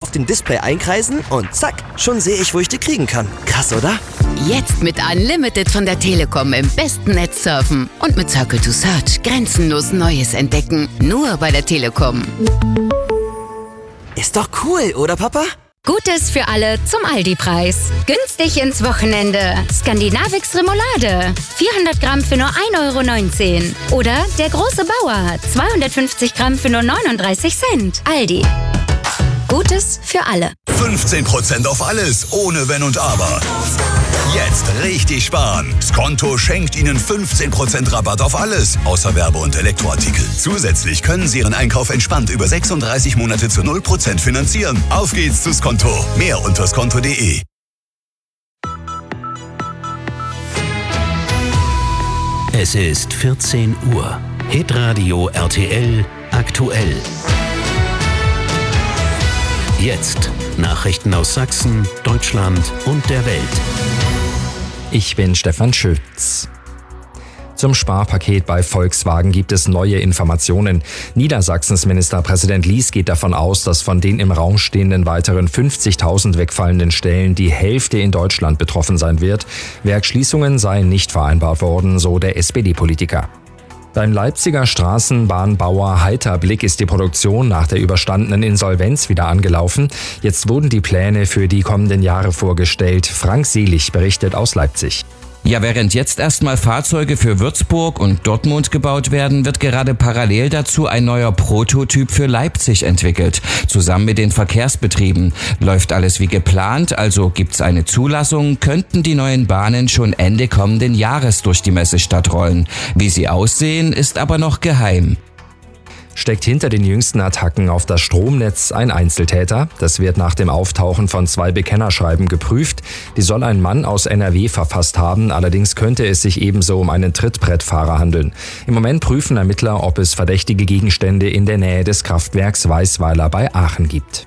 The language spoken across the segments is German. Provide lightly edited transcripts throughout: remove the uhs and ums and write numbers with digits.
auf dem Display einkreisen und zack, schon sehe ich, wo ich die kriegen kann. Krass, oder? Jetzt mit Unlimited von der Telekom im besten Netz surfen und mit Circle to Search grenzenlos Neues entdecken. Nur bei der Telekom. Ist doch cool, oder Papa? Gutes für alle zum Aldi-Preis. Günstig ins Wochenende. Skandinavix Remoulade. 400 Gramm für nur 1,19 €. Oder der große Bauer. 250 Gramm für nur 39 Cent. Aldi. Gutes für alle. 15% auf alles, ohne Wenn und Aber. Jetzt richtig sparen. Skonto schenkt Ihnen 15% Rabatt auf alles, außer Werbe- und Elektroartikel. Zusätzlich können Sie Ihren Einkauf entspannt über 36 Monate zu 0% finanzieren. Auf geht's zu Skonto. Mehr unter skonto.de. Es ist 14 Uhr. Hitradio RTL aktuell. Jetzt Nachrichten aus Sachsen, Deutschland und der Welt. Ich bin Stefan Schütz. Zum Sparpaket bei Volkswagen gibt es neue Informationen. Niedersachsens Ministerpräsident Lies geht davon aus, dass von den im Raum stehenden weiteren 50.000 wegfallenden Stellen die Hälfte in Deutschland betroffen sein wird. Werksschließungen seien nicht vereinbart worden, so der SPD-Politiker. Beim Leipziger Straßenbahnbauer Heiterblick ist die Produktion nach der überstandenen Insolvenz wieder angelaufen. Jetzt wurden die Pläne für die kommenden Jahre vorgestellt. Frank Selig berichtet aus Leipzig. Ja, während jetzt erstmal Fahrzeuge für Würzburg und Dortmund gebaut werden, wird gerade parallel dazu ein neuer Prototyp für Leipzig entwickelt. Zusammen mit den Verkehrsbetrieben. Läuft alles wie geplant, also gibt's eine Zulassung, könnten die neuen Bahnen schon Ende kommenden Jahres durch die Messestadt rollen. Wie sie aussehen, ist aber noch geheim. Steckt hinter den jüngsten Attacken auf das Stromnetz ein Einzeltäter? Das wird nach dem Auftauchen von 2 Bekennerschreiben geprüft. Die soll ein Mann aus NRW verfasst haben, allerdings könnte es sich ebenso um einen Trittbrettfahrer handeln. Im Moment prüfen Ermittler, ob es verdächtige Gegenstände in der Nähe des Kraftwerks Weißweiler bei Aachen gibt.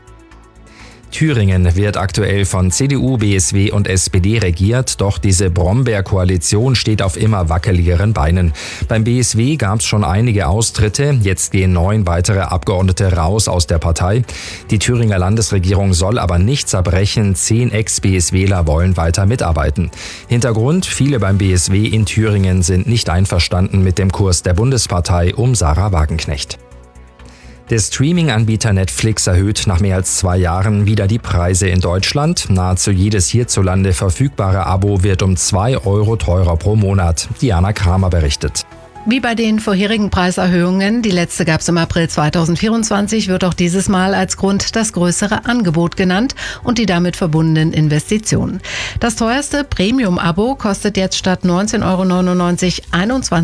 Thüringen wird aktuell von CDU, BSW und SPD regiert, doch diese Brombeer-Koalition steht auf immer wackeligeren Beinen. Beim BSW gab es schon einige Austritte, jetzt gehen 9 weitere Abgeordnete raus aus der Partei. Die Thüringer Landesregierung soll aber nicht zerbrechen, 10 Ex-BSWler wollen weiter mitarbeiten. Hintergrund: Viele beim BSW in Thüringen sind nicht einverstanden mit dem Kurs der Bundespartei um Sarah Wagenknecht. Der Streaming-Anbieter Netflix erhöht nach mehr als 2 Jahren wieder die Preise in Deutschland. Nahezu jedes hierzulande verfügbare Abo wird um 2 € teurer pro Monat. Diana Kramer berichtet. Wie bei den vorherigen Preiserhöhungen, die letzte gab es im April 2024, wird auch dieses Mal als Grund das größere Angebot genannt und die damit verbundenen Investitionen. Das teuerste Premium-Abo kostet jetzt statt 19,99 €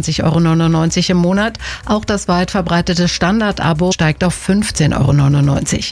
21,99 € im Monat. Auch das weit verbreitete Standard-Abo steigt auf 15,99 €.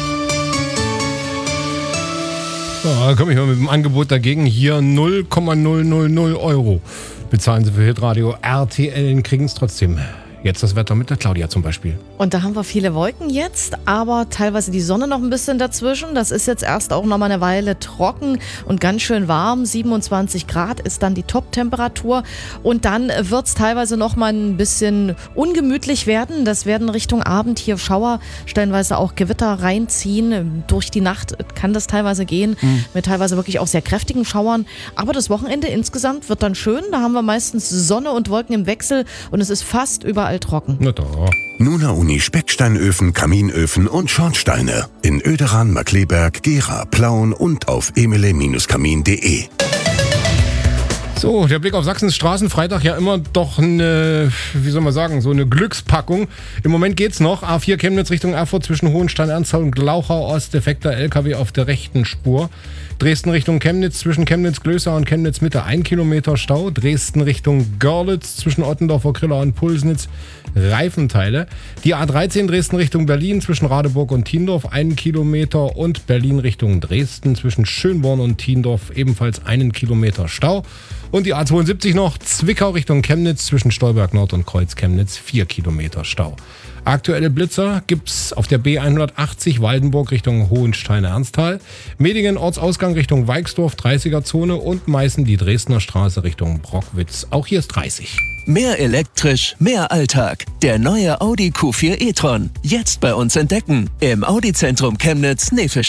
Ja, da komme ich mal mit dem Angebot dagegen. Hier 0,000 € bezahlen Sie für Hitradio RTL und kriegen es trotzdem. Jetzt das Wetter mit der Claudia zum Beispiel. Und da haben wir viele Wolken jetzt, aber teilweise die Sonne noch ein bisschen dazwischen. Das ist jetzt erst auch noch mal eine Weile trocken und ganz schön warm. 27 Grad ist dann die Top-Temperatur. Und dann wird es teilweise noch mal ein bisschen ungemütlich werden. Das werden Richtung Abend hier Schauer, stellenweise auch Gewitter reinziehen. Durch die Nacht kann das teilweise gehen, mit teilweise wirklich auch sehr kräftigen Schauern. Aber das Wochenende insgesamt wird dann schön. Da haben wir meistens Sonne und Wolken im Wechsel und es ist fast überall trocken. Na da. Nuna Uni Specksteinöfen, Kaminöfen und Schornsteine. In Oederan, Markleberg, Gera, Plauen und auf emele-kamin.de. So, der Blick auf Sachsens Straßen. Freitag ja immer doch eine, wie soll man sagen, so eine Glückspackung. Im Moment geht's noch. A4 Chemnitz Richtung Erfurt zwischen Hohenstein-Ernstthal und Glauchau Ost. Defekter LKW auf der rechten Spur. Dresden Richtung Chemnitz zwischen Chemnitz-Glößau und Chemnitz-Mitte 1 Kilometer Stau. Dresden Richtung Görlitz zwischen Ottendorfer Kriller und Pulsnitz Reifenteile. Die A13 Dresden Richtung Berlin zwischen Radeburg und Thiendorf 1 Kilometer und Berlin Richtung Dresden zwischen Schönborn und Thiendorf ebenfalls 1 Kilometer Stau. Und die A72 noch Zwickau Richtung Chemnitz zwischen Stolberg Nord und Kreuz Chemnitz 4 Kilometer Stau. Aktuelle Blitzer gibt's auf der B180 Waldenburg Richtung Hohenstein-Ernsthal, Medingen Ortsausgang Richtung Weixdorf 30er-Zone und Meißen die Dresdner Straße Richtung Brockwitz. Auch hier ist 30. Mehr elektrisch, mehr Alltag. Der neue Audi Q4 e-tron. Jetzt bei uns entdecken. Im Audi-Zentrum Chemnitz-Nefisch.